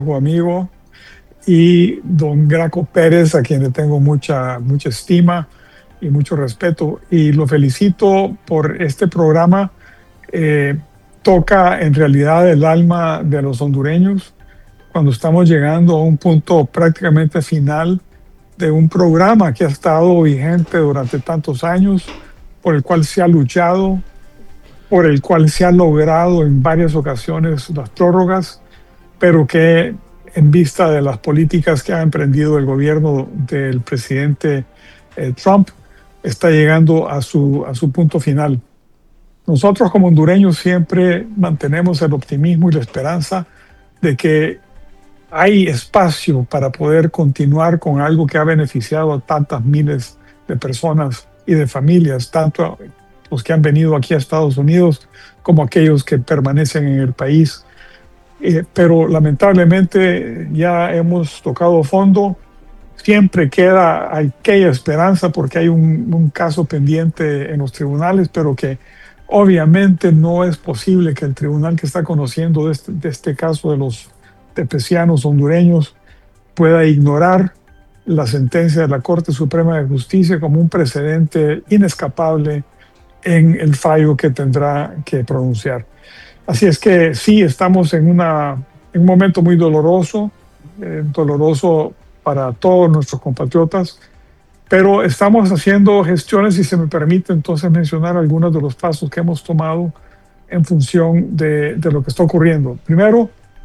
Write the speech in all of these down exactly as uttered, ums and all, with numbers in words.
amigo, y don Graco Pérez, a quien le tengo mucha, mucha estima y mucho respeto. Y lo felicito por este programa. Eh, Toca en realidad el alma de los hondureños cuando estamos llegando a un punto prácticamente final de un programa que ha estado vigente durante tantos años, por el cual se ha luchado, por el cual se ha logrado en varias ocasiones las prórrogas, pero que en vista de las políticas que ha emprendido el gobierno del presidente eh, Trump, está llegando a su, a su punto final. Nosotros como hondureños siempre mantenemos el optimismo y la esperanza de que hay espacio para poder continuar con algo que ha beneficiado a tantas miles de personas y de familias, tanto los que han venido aquí a Estados Unidos como aquellos que permanecen en el país. Eh, pero lamentablemente ya hemos tocado fondo. Siempre queda aquella esperanza porque hay un, un caso pendiente en los tribunales, pero que obviamente no es posible que el tribunal que está conociendo de este, de este caso de los tepecianos hondureños pueda ignorar la sentencia de la Corte Suprema de Justicia como un precedente inescapable en el fallo que tendrá que pronunciar. Así es que sí, estamos en, una, en un momento muy doloroso, eh, doloroso para todos nuestros compatriotas, pero estamos haciendo gestiones, y se me permite entonces mencionar algunos de los pasos que hemos tomado en función de, de lo que está ocurriendo. Primero,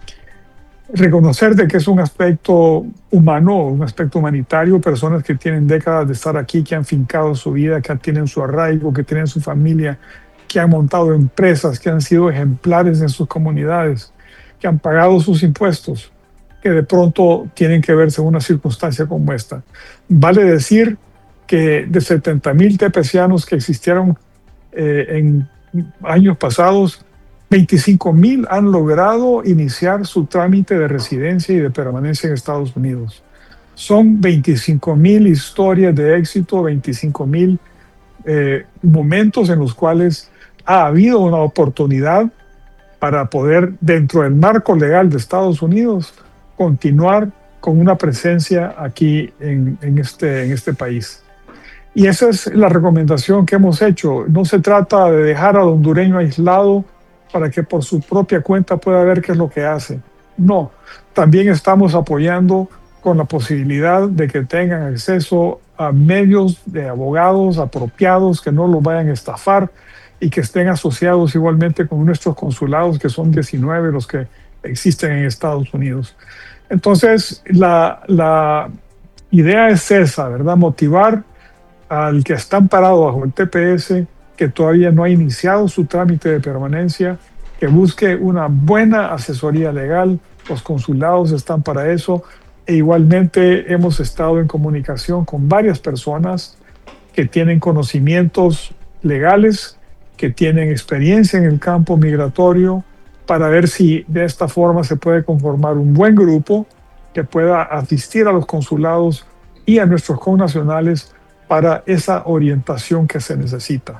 reconocer de que es un aspecto humano, un aspecto humanitario, personas que tienen décadas de estar aquí, que han fincado su vida, que tienen su arraigo, que tienen su familia, que han montado empresas, que han sido ejemplares en sus comunidades, que han pagado sus impuestos, que de pronto tienen que verse en una circunstancia como esta. Vale decir que de setenta mil tepecianos que existieron eh, en años pasados, veinticinco mil han logrado iniciar su trámite de residencia y de permanencia en Estados Unidos. Son veinticinco mil historias de éxito, veinticinco mil eh, momentos en los cuales ha habido una oportunidad para poder, dentro del marco legal de Estados Unidos, continuar con una presencia aquí en, en, este, en este país. Y esa es la recomendación que hemos hecho. No se trata de dejar al hondureño aislado para que por su propia cuenta pueda ver qué es lo que hace. No, también estamos apoyando con la posibilidad de que tengan acceso a medios de abogados apropiados, que no los vayan a estafar y que estén asociados igualmente con nuestros consulados, que son diecinueve los que existen en Estados Unidos. Entonces, la, la idea es esa, ¿verdad? Motivar al que está amparado bajo el T P S, que todavía no ha iniciado su trámite de permanencia, que busque una buena asesoría legal. Los consulados están para eso. E igualmente hemos estado en comunicación con varias personas que tienen conocimientos legales, que tienen experiencia en el campo migratorio, para ver si de esta forma se puede conformar un buen grupo que pueda asistir a los consulados y a nuestros connacionales para esa orientación que se necesita.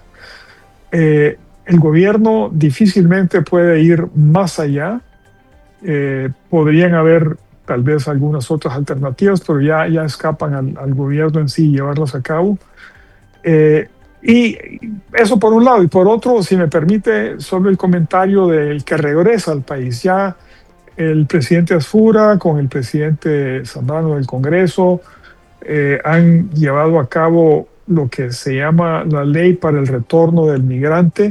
Eh, el gobierno difícilmente puede ir más allá. Eh, podrían haber tal vez algunas otras alternativas, pero ya, ya escapan al, al gobierno en sí llevarlas a cabo. Eh, y eso por un lado. Y por otro, si me permite, solo el comentario del que regresa al país. Ya el presidente Asfura con el presidente Zambrano del Congreso eh, han llevado a cabo lo que se llama la ley para el retorno del migrante,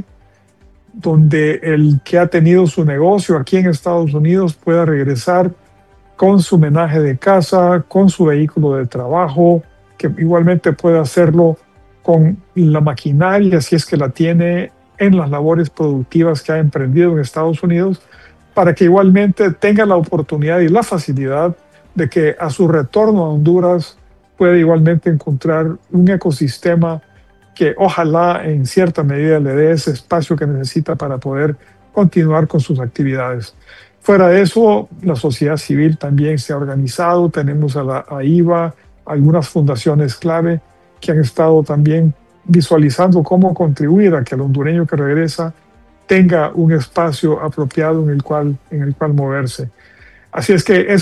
donde el que ha tenido su negocio aquí en Estados Unidos pueda regresar con su menaje de casa, con su vehículo de trabajo, que igualmente pueda hacerlo con la maquinaria, si es que la tiene, en las labores productivas que ha emprendido en Estados Unidos, para que igualmente tenga la oportunidad y la facilidad de que a su retorno a Honduras pueda igualmente encontrar un ecosistema que ojalá en cierta medida le dé ese espacio que necesita para poder continuar con sus actividades. Fuera de eso, la sociedad civil también se ha organizado. Tenemos a la a I V A, algunas fundaciones clave que han estado también visualizando cómo contribuir a que el hondureño que regresa tenga un espacio apropiado en el cual, en el cual moverse. Así es que es